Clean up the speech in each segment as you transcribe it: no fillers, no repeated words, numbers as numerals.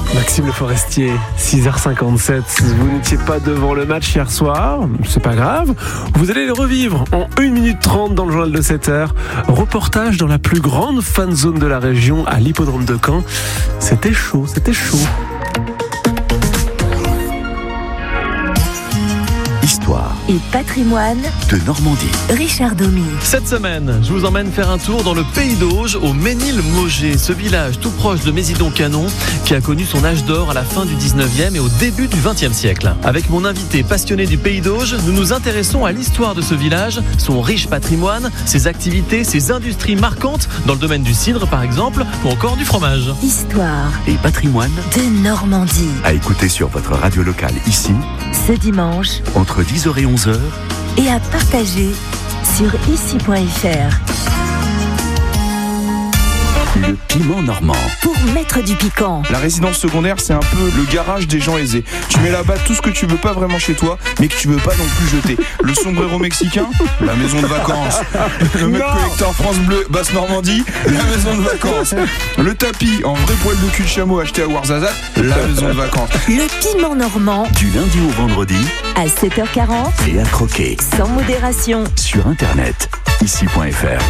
Maxime Le Forestier, 6h57. Vous n'étiez pas devant le match hier soir, c'est pas grave. Vous allez le revivre en 1 minute 30 dans le journal de 7h. Reportage dans la plus grande fan zone de la région, à l'hippodrome de Caen. C'était chaud. Histoire et patrimoine de Normandie. Richard Domy. Cette semaine, je vous emmène faire un tour dans le Pays d'Auge, au Ménil-Mauger, ce village tout proche de Mésidon-Canon qui a connu son âge d'or à la fin du 19e et au début du 20e siècle. Avec mon invité passionné du Pays d'Auge, nous nous intéressons à l'histoire de ce village, son riche patrimoine, ses activités, ses industries marquantes dans le domaine du cidre par exemple, ou encore du fromage. Histoire Et patrimoine de Normandie. à écouter sur votre radio locale ici, Ce dimanche entre 10h et 11h. et à partager sur ici.fr. Le piment normand. Pour mettre du piquant. La résidence secondaire, c'est un peu le garage des gens aisés. Tu mets là-bas tout ce que tu veux pas vraiment chez toi, mais que tu veux pas non plus jeter. Le sombrero mexicain, la maison de vacances. Le mec collecteur France Bleu, Basse Normandie, la maison de vacances. Le tapis en vrai poil de cul de chameau acheté à Ouarzazate, la maison de vacances. Le piment normand Du lundi au vendredi à 7h40, et à croquer sans modération. sur internet ici.fr.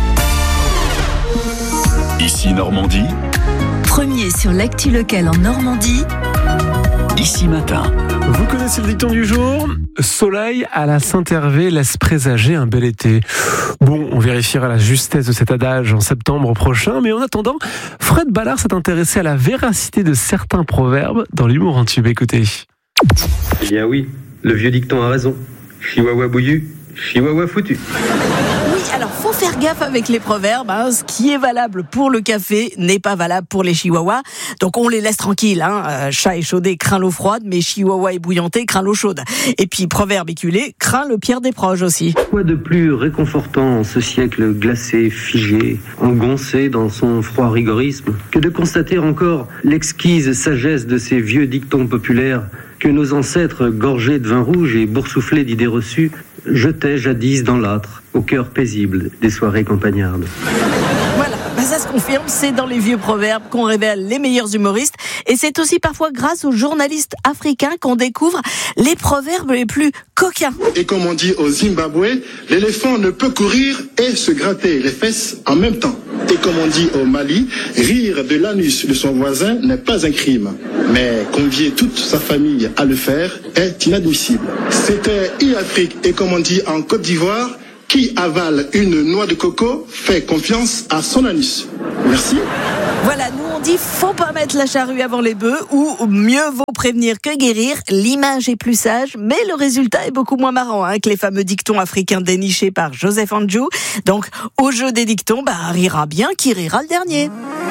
Ici Normandie, Premier sur l'actu locale en Normandie. ici matin. Vous connaissez le dicton du jour ? Soleil à la Saint-Hervé laisse présager un bel été. Bon, on vérifiera la justesse de cet adage en septembre prochain, mais en attendant, Fred Ballard s'est intéressé à la véracité de certains proverbes dans l'humour en tube. Écoutez. Eh bien oui, le vieux dicton a raison. Chihuahua bouillu, chihuahua foutu. Oui, alors faut faire gaffe avec les proverbes. Ce qui est valable pour le café n'est pas valable pour les chihuahuas. Donc on les laisse tranquilles. Chat échaudé craint l'eau froide, mais chihuahua ébouillanté craint l'eau chaude. Et puis proverbe éculé craint le pire des proches aussi. Quoi de plus réconfortant en ce siècle glacé, figé, engoncé dans son froid rigorisme, que de constater encore l'exquise sagesse de ces vieux dictons populaires que nos ancêtres, gorgés de vin rouge et boursouflés d'idées reçues, jetaient jadis dans l'âtre, au cœur paisible des soirées campagnardes. Voilà, ça se confirme, c'est dans les vieux proverbes qu'on révèle les meilleurs humoristes. Et c'est aussi parfois grâce aux journalistes africains qu'on découvre les proverbes les plus coquins. Et comme on dit au Zimbabwe, l'éléphant ne peut courir et se gratter les fesses en même temps. Et comme on dit au Mali, rire de l'anus de son voisin n'est pas un crime. Mais convier toute sa famille à le faire est inadmissible. C'était e-Afrique et comme on dit en Côte d'Ivoire, qui avale une noix de coco fait confiance à son anus. Merci. Voilà, nous on dit faut pas mettre la charrue avant les bœufs, ou mieux vaut prévenir que guérir. L'image est plus sage, mais le résultat est beaucoup moins marrant que les fameux dictons africains dénichés par Joseph Andjou. Donc au jeu des dictons, rira bien qui rira le dernier.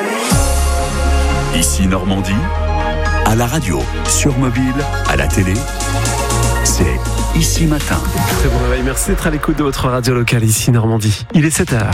Ici Normandie, à la radio, sur mobile, à la télé, c'est ici matin. Très bon réveil, merci d'être à l'écoute de votre radio locale ici Normandie. Il est 7h.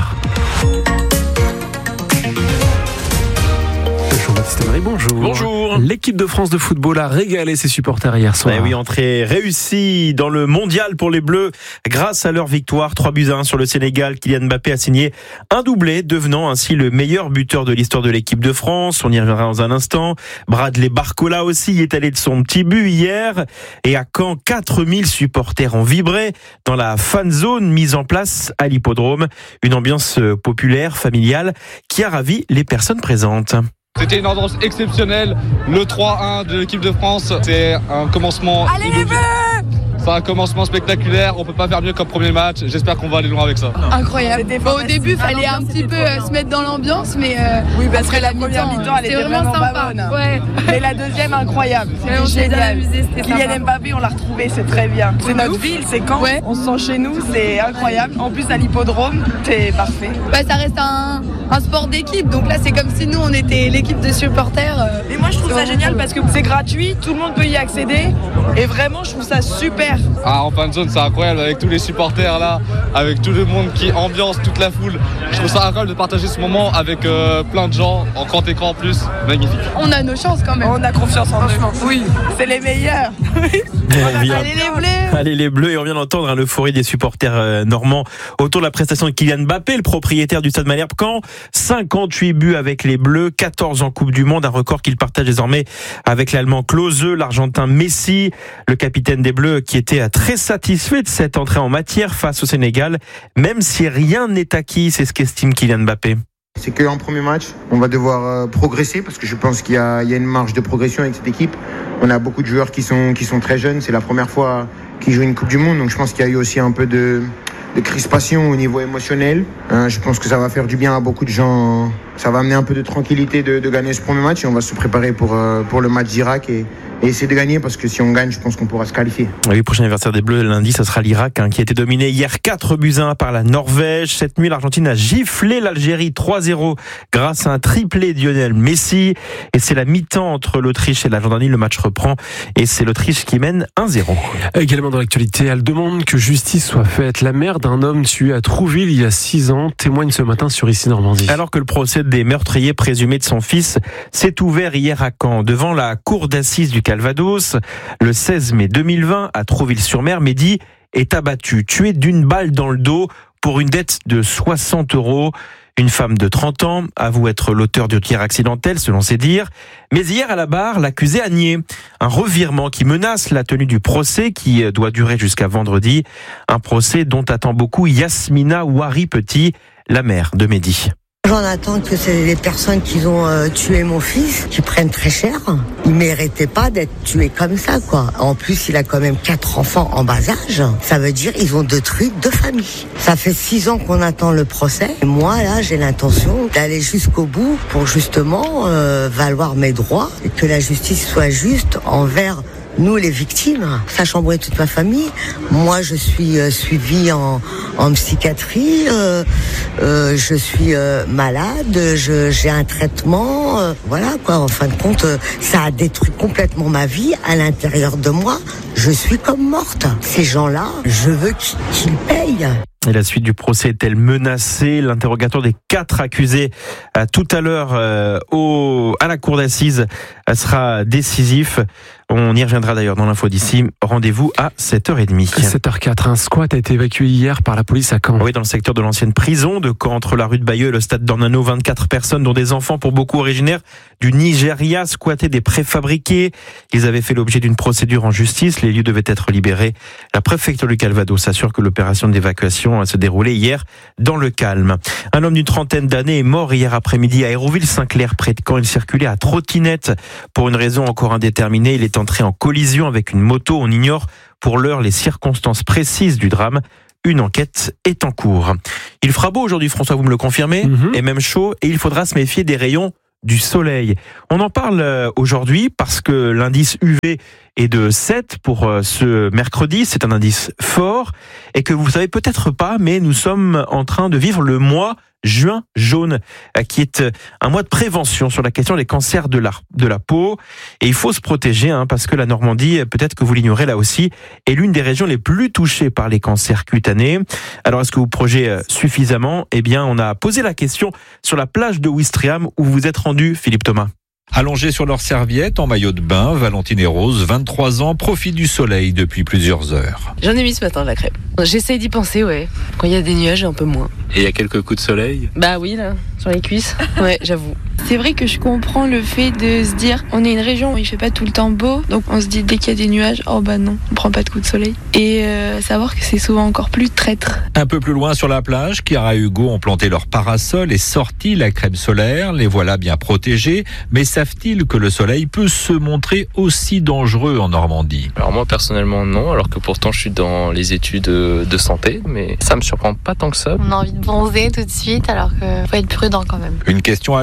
Jean-Baptiste Marie, bonjour. Bonjour. L'équipe de France de football a régalé ses supporters hier soir. Oui, entrée réussie dans le mondial pour les Bleus grâce à leur victoire 3-1 sur le Sénégal. Kylian Mbappé a signé un doublé, devenant ainsi le meilleur buteur de l'histoire de l'équipe de France. On y reviendra dans un instant. Bradley Barcola aussi y est allé de son petit but hier. Et à Caen, 4000 supporters ont vibré dans la fan zone mise en place à l'hippodrome. Une ambiance populaire, familiale, qui a ravi les personnes présentes. C'était une ambiance exceptionnelle. Le 3-1 de l'équipe de France, c'est un commencement. Allez les Bleus! C'est un commencement spectaculaire. On peut pas faire mieux comme premier match. J'espère qu'on va aller loin avec ça. Incroyable. Au début, il fallait un petit peu se mettre dans l'ambiance, mais oui, parce après que la première mi-temps, elle était vraiment sympa. bonne. Ouais. Mais la deuxième, incroyable. On s'est bien Génial. amusé, c'était Kylian sympa. Mbappé, on l'a retrouvé, c'est très bien. C'est notre ville, c'est Caen. Ouais. On se sent chez nous, c'est incroyable. En plus, à l'hippodrome, c'est parfait. Ça reste un sport d'équipe, donc là, c'est comme si nous, on était l'équipe de supporters. Et moi, je trouve ça génial parce que c'est gratuit, tout le monde peut y accéder. Et vraiment, je trouve ça super. meilleurs. En fan zone, c'est incroyable avec tous les supporters là, avec tout le monde qui ambiance, toute la foule. Je trouve ça incroyable de partager ce moment avec plein de gens, en grand écran en plus. Magnifique. On a nos chances quand même. On a confiance en eux. Oui, c'est les meilleurs. Allez les Bleus. Allez les Bleus, et on vient d'entendre l'euphorie des supporters normands autour de la prestation de Kylian Mbappé, le propriétaire du Stade Malherbe-Caen. 58 buts avec les Bleus, 14 en Coupe du Monde, un record qu'il partage désormais avec l'Allemand Klose, l'Argentin Messi, le capitaine des Bleus qui était très satisfait de cette entrée en matière face au Sénégal, même si rien n'est acquis, c'est ce qu'estime Kylian Mbappé. C'est qu'un premier match, on va devoir progresser parce que je pense qu'il y a une marge de progression avec cette équipe. On a beaucoup de joueurs qui sont très jeunes, c'est la première fois qu'ils jouent une Coupe du Monde, donc je pense qu'il y a eu aussi un peu de crispation au niveau émotionnel. Je pense que ça va faire du bien à beaucoup de gens. Ça va amener un peu de tranquillité de gagner ce premier match et on va se préparer pour le match d'Irak et essayer de gagner parce que si on gagne, je pense qu'on pourra se qualifier. Oui, prochain anniversaire des Bleus lundi, ça sera l'Irak qui a été dominé hier 4-1 par la Norvège. Cette nuit, l'Argentine a giflé l'Algérie 3-0 grâce à un triplé de Lionel Messi. Et c'est la mi-temps entre l'Autriche et la Jordanie. Le match reprend et c'est l'Autriche qui mène 1-0. Également dans l'actualité, elle demande que justice soit faite. La mère d'un homme tué à Trouville il y a 6 ans témoigne ce matin sur Ici Normandie. Alors que le procès des meurtriers présumés de son fils s'est ouvert hier à Caen, devant la cour d'assises du Calvados, le 16 mai 2020, à Trouville-sur-Mer, Mehdi est abattu, tué d'une balle dans le dos pour une dette de 60 €. Une femme de 30 ans avoue être l'auteur du tir accidentel, selon ses dires. Mais hier, à la barre, l'accusé a nié. Un revirement qui menace la tenue du procès qui doit durer jusqu'à vendredi. Un procès dont attend beaucoup Yasmina Ouari-Petit, la mère de Mehdi. J'en attends que c'est les personnes qui ont tué mon fils, qui prennent très cher. Il méritait pas d'être tué comme ça, quoi. En plus, il a quand même 4 enfants en bas âge. Ça veut dire ils ont détruit 2 familles. Ça fait 6 ans qu'on attend le procès. Et moi, là, j'ai l'intention d'aller jusqu'au bout pour justement valoir mes droits et que la justice soit juste envers nous, les victimes. Ça a chamboulé toute ma famille. Moi, je suis suivie en psychiatrie. Je suis malade. J'ai un traitement. Voilà, quoi. En fin de compte, ça a détruit complètement ma vie. À l'intérieur de moi, je suis comme morte. Ces gens-là, je veux qu'ils payent. Et la suite du procès est-elle menacée? L'interrogatoire des 4 accusés tout à l'heure à la cour d'assises sera décisif. On y reviendra d'ailleurs dans l'info d'ici. Rendez-vous à 7h30. 7h04, un squat a été évacué hier par la police à Caen. Oui, dans le secteur de l'ancienne prison de Caen, entre la rue de Bayeux et le stade d'Ornano. 24 personnes, dont des enfants pour beaucoup originaires du Nigeria, squattaient des préfabriqués. Ils avaient fait l'objet d'une procédure en justice. Les lieux devaient être libérés. La préfecture du Calvados assure que l'opération d'évacuation se déroulait hier dans le calme. Un homme d'une trentaine d'années est mort hier après-midi à Hérouville-Saint-Clair, près de Caen. Il circulait à trottinette pour une raison encore indéterminée. Il est entré en collision avec une moto. On ignore pour l'heure les circonstances précises du drame. Une enquête est en cours. Il fera beau aujourd'hui, François, vous me le confirmez, et même chaud, et il faudra se méfier des rayons du soleil. On en parle aujourd'hui parce que l'indice UV est de 7 pour ce mercredi. C'est un indice fort et que vous savez peut-être pas, mais nous sommes en train de vivre le mois juin jaune, qui est un mois de prévention sur la question des cancers de la peau. Et il faut se protéger, parce que la Normandie, peut-être que vous l'ignorez là aussi, est l'une des régions les plus touchées par les cancers cutanés. Alors, est-ce que vous protégez suffisamment? Eh bien, on a posé la question sur la plage de Ouistreham où vous êtes rendu, Philippe Thomas. Allongés sur leur serviette, en maillot de bain, Valentine et Rose, 23 ans, profitent du soleil depuis plusieurs heures. J'en ai mis ce matin de la crème. J'essaye d'y penser, ouais. Quand il y a des nuages, un peu moins. Et il y a quelques coups de soleil? Bah oui, là, sur les cuisses. Ouais, j'avoue. C'est vrai que je comprends le fait de se dire, on est une région où il fait pas tout le temps beau, donc on se dit dès qu'il y a des nuages, oh bah non, on prend pas de coups de soleil. Et savoir que c'est souvent encore plus traître. Un peu plus loin sur la plage, Chiara et Hugo ont planté leur parasol et sorti la crème solaire. Les voilà bien protégés, mais savent-ils que le soleil peut se montrer aussi dangereux en Normandie? Alors moi personnellement non, alors que pourtant je suis dans les études de santé, mais ça me surprend pas tant que ça. On a envie de bronzer tout de suite, alors qu'il faut être prudent quand même. Une question alors,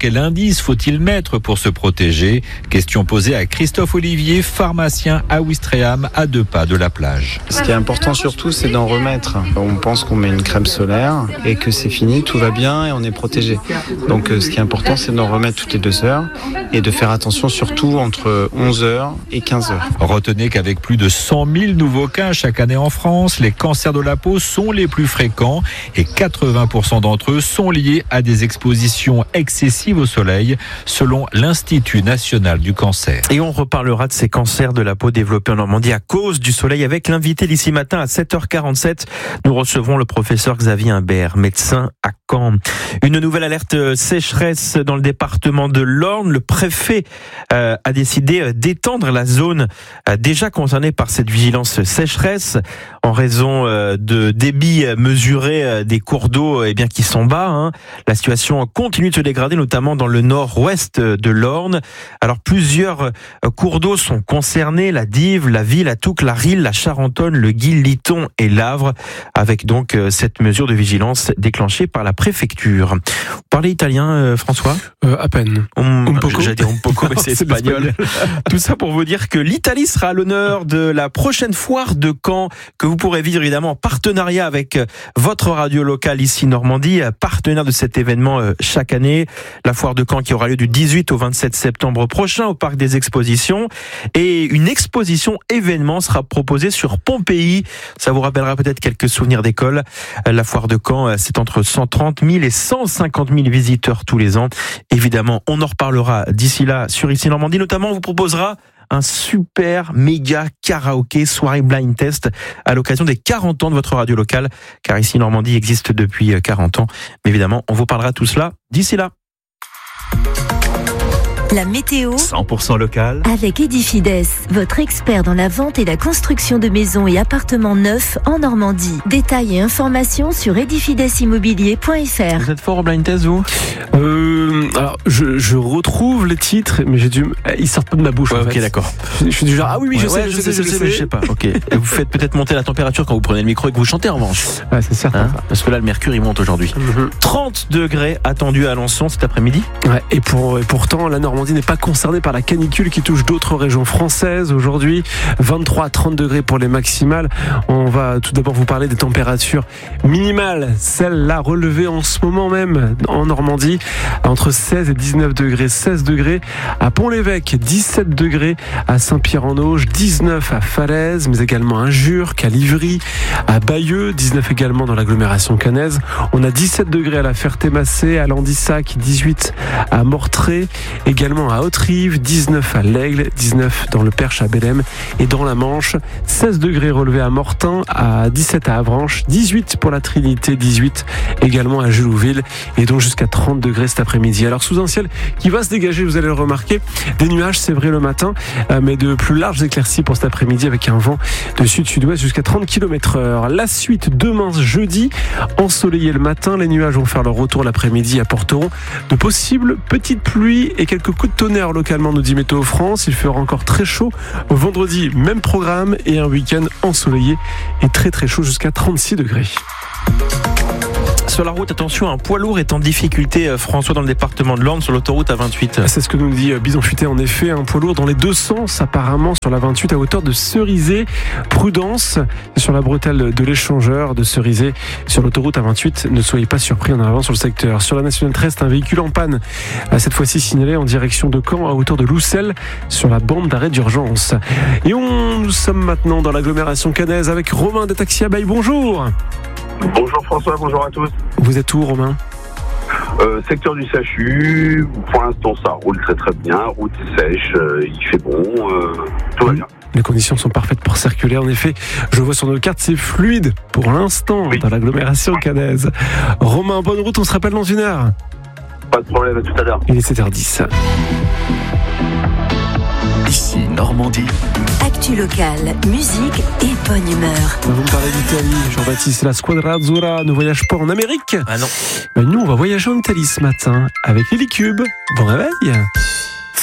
quel indice faut-il mettre pour se protéger? Question posée à Christophe Olivier, pharmacien à Ouistreham, à 2 pas de la plage. Ce qui est important surtout, c'est d'en remettre. On pense qu'on met une crème solaire et que c'est fini, tout va bien et on est protégé. Donc ce qui est important, c'est d'en remettre toutes les 2 heures et de faire attention surtout entre 11h et 15h. Retenez qu'avec plus de 100 000 nouveaux cas chaque année en France, les cancers de la peau sont les plus fréquents et 80% d'entre eux sont liés à des expositions excessives au soleil, selon l'Institut national du cancer. Et on reparlera de ces cancers de la peau développés en Normandie à cause du soleil avec l'invité d'ici matin à 7h47. Nous recevrons le professeur Xavier Imbert, médecin à Caen. Une nouvelle alerte sécheresse dans le département de l'Orne. Le préfet a décidé d'étendre la zone déjà concernée par cette vigilance sécheresse en raison de débits mesurés des cours d'eau qui sont bas. La situation continue de se dégrader, notamment dans le nord-ouest de l'Orne. Alors plusieurs cours d'eau sont concernés, la Dive, la Ville, la Touques, la Rille, la Charentonne, le Guil, l'Iton et l'Avre, avec donc cette mesure de vigilance déclenchée par la préfecture. Vous parlez italien, François ? À peine. J'allais dire un poco, mais c'est espagnol. Tout ça pour vous dire que l'Italie sera à l'honneur de la prochaine foire de Caen, que vous pourrez vivre évidemment en partenariat avec votre radio locale ici Normandie, partenaire de cet événement chaque année. La foire de Caen qui aura lieu du 18 au 27 septembre prochain au Parc des Expositions. Et une exposition événement sera proposée sur Pompéi. Ça vous rappellera peut-être quelques souvenirs d'école. La foire de Caen, c'est entre 130 000 et 150 000 visiteurs tous les ans. Évidemment, on en reparlera d'ici là sur ici Normandie. Notamment, on vous proposera un super méga karaoké soirée blind test à l'occasion des 40 ans de votre radio locale, car ici Normandie existe depuis 40 ans. Mais évidemment, on vous parlera de tout cela d'ici là. La météo 100% local avec Edifides, votre expert dans la vente et la construction de maisons et appartements neufs en Normandie. Détails et informations sur edifidesimmobilier.fr. Vous êtes fort au blind test, vous ? Alors, je retrouve les titres, mais ils sortent pas de ma bouche. Ouais, en ok, fait. d'accord. Je suis du genre, ah oui, je sais, mais je sais pas. Ok. Et vous faites peut-être monter la température quand vous prenez le micro et que vous chantez en revanche. Ouais, c'est certain. Parce que là, le mercure, il monte aujourd'hui. 30 degrés attendus à Alençon cet après-midi. Ouais, et pourtant, la Normandie n'est pas concernée par la canicule qui touche d'autres régions françaises aujourd'hui. 23 à 30 degrés pour les maximales. On va tout d'abord vous parler des températures minimales, celles-là relevées en ce moment même en Normandie, entre 16 et 19 degrés. 16 degrés à Pont-l'Évêque, 17 degrés à Saint-Pierre-en-Auge, 19 à Falaise, mais également à Jurques, à Livry, à Bayeux, 19 également dans l'agglomération caennaise. On a 17 degrés à la Ferté-Massé, à Landissac, 18 à Mortré, également à Haute-Rive, 19 à l'Aigle, 19 dans le Perche à Bélem et dans la Manche, 16 degrés relevés à Mortain, à 17 à Avranches, 18 pour la Trinité, 18 également à Julouville et donc jusqu'à 30 degrés cet après-midi. Alors sous un ciel qui va se dégager, vous allez le remarquer, des nuages c'est vrai le matin, mais de plus larges éclaircies pour cet après-midi avec un vent de sud-sud-ouest jusqu'à 30 km/h. La suite demain jeudi, ensoleillé le matin, les nuages vont faire leur retour l'après-midi, apporteront de possibles petites pluies et quelques coups de tonnerre localement, nous dit Météo France. Il fera encore très chaud vendredi, même programme et un week-end ensoleillé et très très chaud jusqu'à 36 degrés. Sur la route, attention, un poids lourd est en difficulté, François, dans le département de l'Orne, sur l'autoroute A28. C'est ce que nous dit Bison Futé, en effet, un poids lourd dans les deux sens, apparemment, sur la 28 à hauteur de Cerizay. Prudence sur la bretelle de l'échangeur de Cerizay, sur l'autoroute A28. Ne soyez pas surpris en arrivant sur le secteur. Sur la nationale 13, un véhicule en panne, cette fois-ci signalé en direction de Caen, à hauteur de Loussel, sur la bande d'arrêt d'urgence. Et nous sommes maintenant dans l'agglomération caennaise avec Romain des Taxis à Baille. Bonjour. Bonjour François, bonjour à tous. Vous êtes où, Romain ? Secteur du CHU, pour l'instant ça roule très très bien, route sèche, il fait bon, tout va bien. Les conditions sont parfaites pour circuler, en effet. Je vois sur nos cartes, c'est fluide pour l'instant dans l'agglomération caennaise. Romain, bonne route, on se rappelle dans une heure. Pas de problème, à tout à l'heure. Il est 7h10. Ici Normandie. Actu locale, musique et bonne humeur. Vous me parlez d'Italie, Jean-Baptiste, la Squadra Azzurra ne voyage pas en Amérique. Ah non. Mais nous, on va voyager en Italie ce matin avec Lily Cube. Bon réveil.